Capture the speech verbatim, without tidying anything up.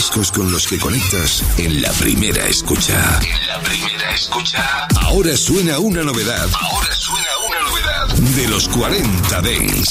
discos con los que conectas en la primera escucha. En la primera escucha. Ahora suena una novedad. Ahora suena una novedad. De los cuarenta Dance.